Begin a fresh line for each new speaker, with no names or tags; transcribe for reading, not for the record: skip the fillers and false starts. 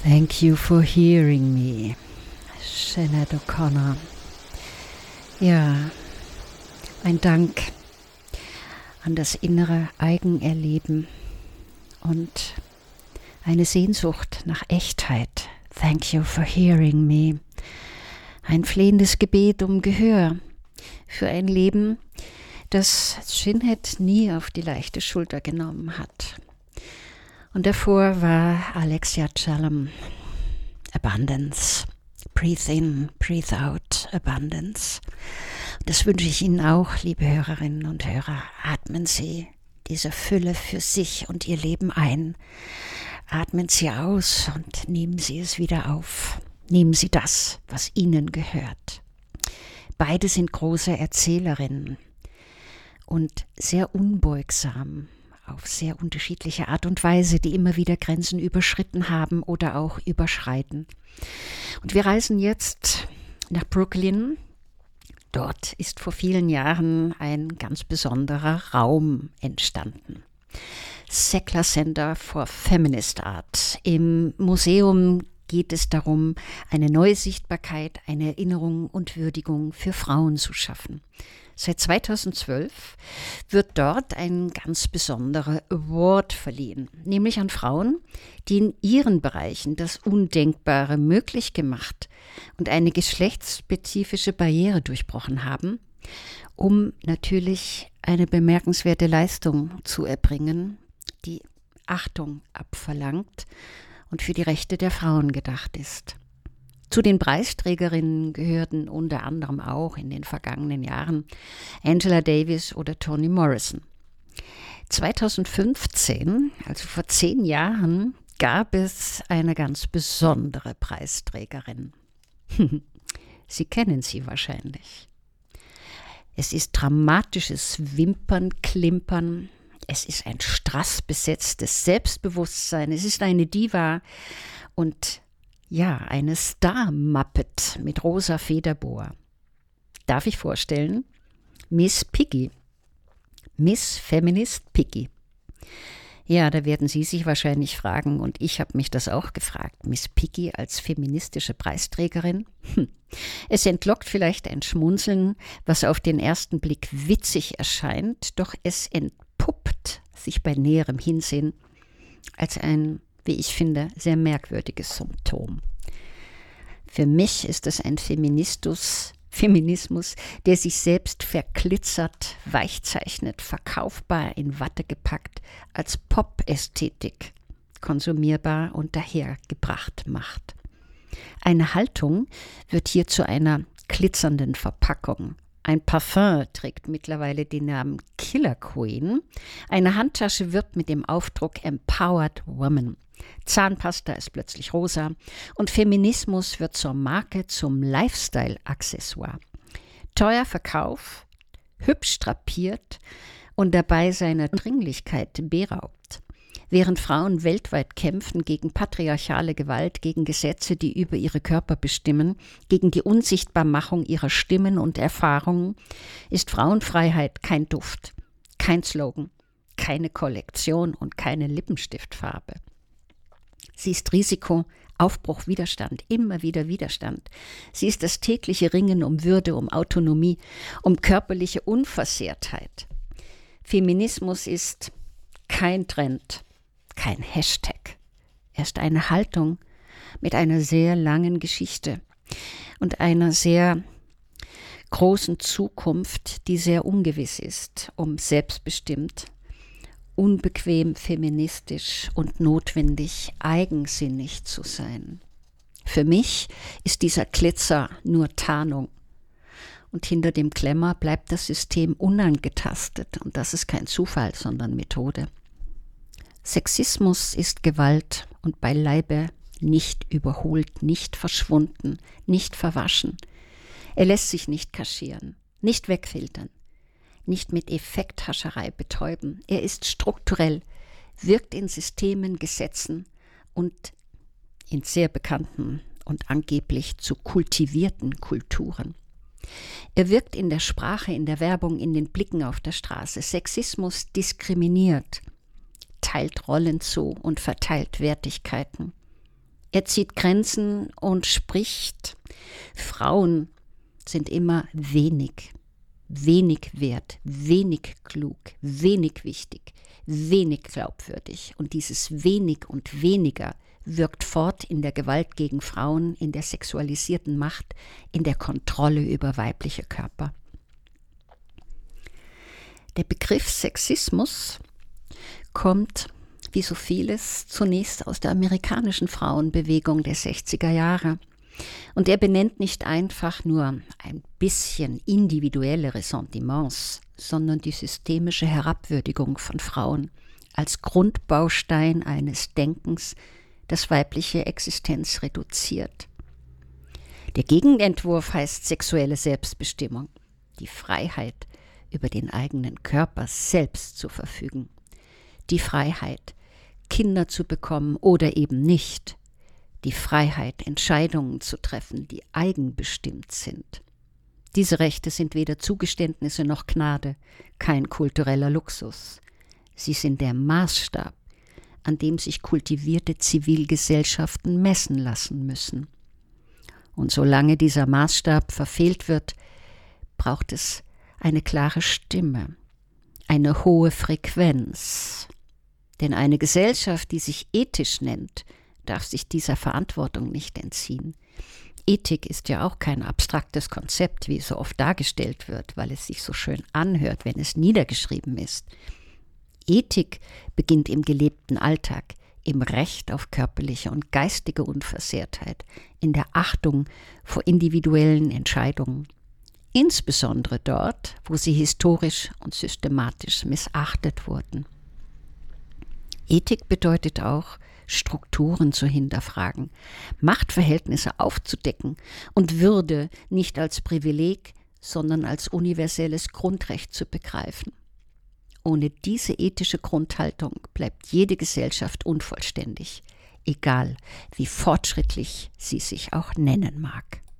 Thank you for hearing me. Sinead O'Connor. Ja, ein Dank an das innere Eigenerleben und eine Sehnsucht nach Echtheit. Thank you for hearing me. Ein flehendes Gebet um Gehör für ein Leben, das Sinead nie auf die leichte Schulter genommen hat. Und davor war Alexia Challam, Abundance. Breathe in, breathe out, Abundance. Das wünsche ich Ihnen auch, liebe Hörerinnen und Hörer. Atmen Sie diese Fülle für sich und Ihr Leben ein. Atmen Sie aus und nehmen Sie es wieder auf. Nehmen Sie das, was Ihnen gehört. Beide sind große Erzählerinnen und sehr unbeugsam auf sehr unterschiedliche Art und Weise, die immer wieder Grenzen überschritten haben oder auch überschreiten. Und wir reisen jetzt nach Brooklyn. Dort ist vor vielen Jahren ein ganz besonderer Raum entstanden. Sackler Center for Feminist Art. Im Museum geht es darum, eine neue Sichtbarkeit, eine Erinnerung und Würdigung für Frauen zu schaffen. Seit 2012 wird dort ein ganz besonderer Award verliehen, nämlich an Frauen, die in ihren Bereichen das Undenkbare möglich gemacht und eine geschlechtsspezifische Barriere durchbrochen haben, um natürlich eine bemerkenswerte Leistung zu erbringen, die Achtung abverlangt und für die Rechte der Frauen gedacht ist. Zu den Preisträgerinnen gehörten unter anderem auch in den vergangenen Jahren Angela Davis oder Toni Morrison. 2015, also vor 10 Jahren, gab es eine ganz besondere Preisträgerin. Sie kennen sie wahrscheinlich. Es ist dramatisches Wimpernklimpern. Es ist ein strassbesetztes Selbstbewusstsein. Es ist eine Diva und ja, eine Star-Muppet mit rosa Federboa. Darf ich vorstellen? Miss Piggy. Miss Feminist Piggy. Ja, da werden Sie sich wahrscheinlich fragen, und ich habe mich das auch gefragt, Miss Piggy als feministische Preisträgerin? Es entlockt vielleicht ein Schmunzeln, was auf den ersten Blick witzig erscheint, doch es entpuppt sich bei näherem Hinsehen als ein, wie ich finde, sehr merkwürdiges Symptom. Für mich ist es ein Feminismus, der sich selbst verglitzert, weichzeichnet, verkaufbar, in Watte gepackt, als Pop-Ästhetik konsumierbar und dahergebracht macht. Eine Haltung wird hier zu einer glitzernden Verpackung. Ein Parfum trägt mittlerweile den Namen Killer Queen. Eine Handtasche wirbt mit dem Aufdruck Empowered Woman. Zahnpasta ist plötzlich rosa und Feminismus wird zur Marke, zum Lifestyle-Accessoire. Teuer verkauft, hübsch drapiert und dabei seiner Dringlichkeit beraubt. Während Frauen weltweit kämpfen gegen patriarchale Gewalt, gegen Gesetze, die über ihre Körper bestimmen, gegen die Unsichtbarmachung ihrer Stimmen und Erfahrungen, ist Frauenfreiheit kein Duft, kein Slogan, keine Kollektion und keine Lippenstiftfarbe. Sie ist Risiko, Aufbruch, Widerstand, immer wieder Widerstand. Sie ist das tägliche Ringen um Würde, um Autonomie, um körperliche Unversehrtheit. Feminismus ist kein Trend, kein Hashtag. Er ist eine Haltung mit einer sehr langen Geschichte und einer sehr großen Zukunft, die sehr ungewiss ist, um selbstbestimmt, unbequem, feministisch und notwendig eigensinnig zu sein. Für mich ist dieser Glitzer nur Tarnung. Und hinter dem Glamour bleibt das System unangetastet. Und das ist kein Zufall, sondern Methode. Sexismus ist Gewalt und beileibe nicht überholt, nicht verschwunden, nicht verwaschen. Er lässt sich nicht kaschieren, nicht wegfiltern, nicht mit Effekthascherei betäuben. Er ist strukturell, wirkt in Systemen, Gesetzen und in sehr bekannten und angeblich zu kultivierten Kulturen. Er wirkt in der Sprache, in der Werbung, in den Blicken auf der Straße. Sexismus diskriminiert, teilt Rollen zu und verteilt Wertigkeiten. Er zieht Grenzen und spricht: Frauen sind immer wenig wert, wenig klug, wenig wichtig, wenig glaubwürdig. Und dieses wenig und weniger wirkt fort in der Gewalt gegen Frauen, in der sexualisierten Macht, in der Kontrolle über weibliche Körper. Der Begriff Sexismus kommt, wie so vieles, zunächst aus der amerikanischen Frauenbewegung der 60er Jahre. Und er benennt nicht einfach nur ein bisschen individuelle Ressentiments, sondern die systemische Herabwürdigung von Frauen als Grundbaustein eines Denkens, das weibliche Existenz reduziert. Der Gegenentwurf heißt sexuelle Selbstbestimmung, die Freiheit, über den eigenen Körper selbst zu verfügen, die Freiheit, Kinder zu bekommen oder eben nicht, die Freiheit, Entscheidungen zu treffen, die eigenbestimmt sind. Diese Rechte sind weder Zugeständnisse noch Gnade, kein kultureller Luxus. Sie sind der Maßstab, an dem sich kultivierte Zivilgesellschaften messen lassen müssen. Und solange dieser Maßstab verfehlt wird, braucht es eine klare Stimme, eine hohe Frequenz. Denn eine Gesellschaft, die sich ethisch nennt, darf sich dieser Verantwortung nicht entziehen. Ethik ist ja auch kein abstraktes Konzept, wie es so oft dargestellt wird, weil es sich so schön anhört, wenn es niedergeschrieben ist. Ethik beginnt im gelebten Alltag, im Recht auf körperliche und geistige Unversehrtheit, in der Achtung vor individuellen Entscheidungen. Insbesondere dort, wo sie historisch und systematisch missachtet wurden. Ethik bedeutet auch, Strukturen zu hinterfragen, Machtverhältnisse aufzudecken und Würde nicht als Privileg, sondern als universelles Grundrecht zu begreifen. Ohne diese ethische Grundhaltung bleibt jede Gesellschaft unvollständig, egal wie fortschrittlich sie sich auch nennen mag.